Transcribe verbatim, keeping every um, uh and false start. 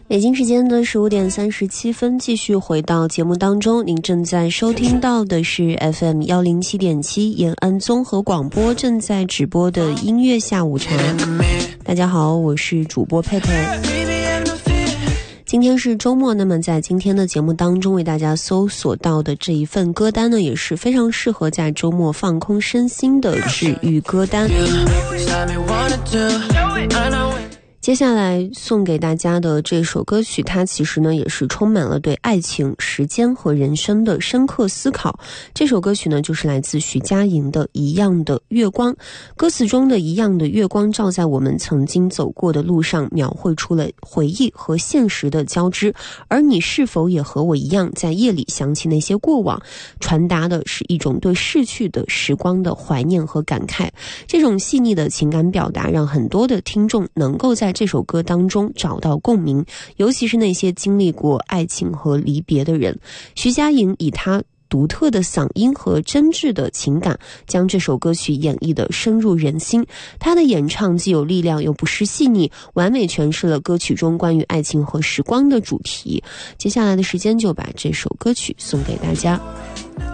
北京时间的十五点三十七分，继续回到节目当中。您正在收听到的是 F M 一零七点七 延安综合广播正在直播的音乐下午茶。大家好，我是主播佩佩。今天是周末，那么在今天的节目当中为大家搜索到的这一份歌单呢，也是非常适合在周末放空身心的治愈歌单。接下来送给大家的这首歌曲，它其实呢也是充满了对爱情、时间和人生的深刻思考。这首歌曲呢就是来自徐佳莹的《一样的月光》。歌词中的一样的月光照在我们曾经走过的路上，描绘出了回忆和现实的交织。而你是否也和我一样，在夜里想起那些过往，传达的是一种对逝去的时光的怀念和感慨。这种细腻的情感表达，让很多的听众能够在这首歌当中找到共鸣，尤其是那些经历过爱情和离别的人。徐佳莹以她独特的嗓音和真挚的情感，将这首歌曲演绎得深入人心。她的演唱既有力量又不失细腻，完美诠释了歌曲中关于爱情和时光的主题。接下来的时间就把这首歌曲送给大家。